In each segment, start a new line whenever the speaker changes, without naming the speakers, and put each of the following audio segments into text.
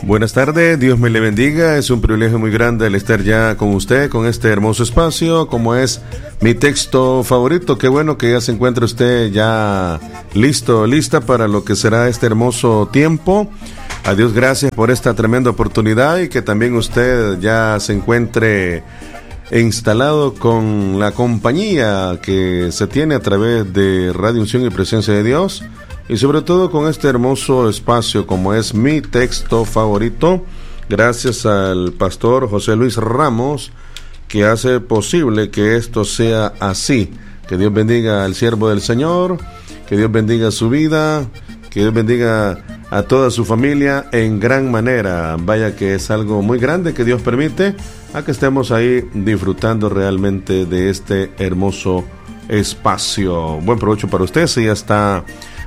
Buenas tardes, Dios me le bendiga. Es un privilegio muy grande el estar ya con usted, con este hermoso espacio, como es mi texto favorito. Qué bueno que ya se encuentra usted ya listo, lista para lo que será este hermoso tiempo. A Dios gracias por esta tremenda oportunidad y que también usted ya se encuentre instalado con la compañía que se tiene a través de Radio Unción y Presencia de Dios. Y sobre todo con este hermoso espacio como es mi texto favorito, gracias al pastor José Luis Ramos, que hace posible que esto sea así. Que Dios bendiga al siervo del Señor, que Dios bendiga su vida, que Dios bendiga a toda su familia en gran manera. Vaya que es algo muy grande que Dios permite a que estemos ahí disfrutando realmente de este hermoso espacio. Buen provecho para usted, si ya está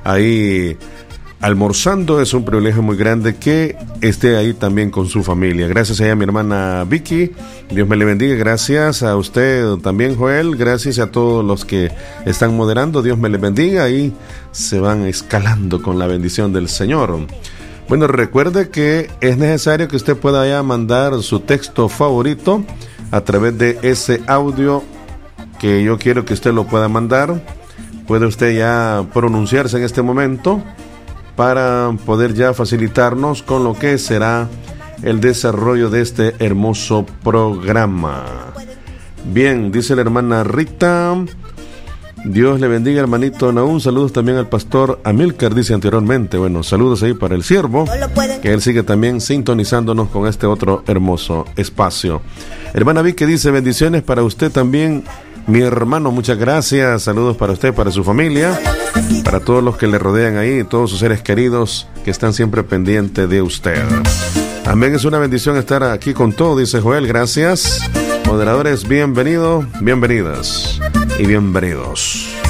ahí almorzando. Es un privilegio muy grande que esté ahí también con su familia. Gracias a mi hermana Vicky, Dios me le bendiga. Gracias a usted también, Joel. Gracias a todos los que están moderando, Dios me le bendiga. Ahí se van escalando con la bendición del Señor. Bueno, recuerde que es necesario que usted pueda ya mandar su texto favorito a través de ese audio que yo quiero que usted lo pueda mandar. Puede usted ya pronunciarse en este momento para poder ya facilitarnos con lo que será el desarrollo de este hermoso programa. Bien, dice la hermana Rita, Dios le bendiga, hermanito Naún. Saludos también al pastor Amílcar, dice anteriormente. Bueno, saludos ahí para el siervo, que él sigue también sintonizándonos con este otro hermoso espacio. Hermana Vicky dice, bendiciones para usted también, mi hermano, muchas gracias. Saludos para usted, para su familia, para todos los que le rodean ahí, todos sus seres queridos que están siempre pendientes de usted. Amén, es una bendición estar aquí con todo, dice Joel, gracias. Moderadores, bienvenidos, bienvenidas y bienvenidos.